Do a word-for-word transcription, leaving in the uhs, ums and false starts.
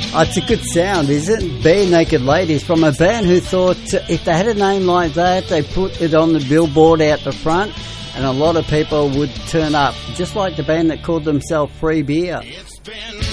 Oh, it's a good sound, isn't it? Bare Naked Ladies, from a band who thought if they had a name like that, they put it on the billboard out the front, and a lot of people would turn up, just like the band that called themselves Free Beer.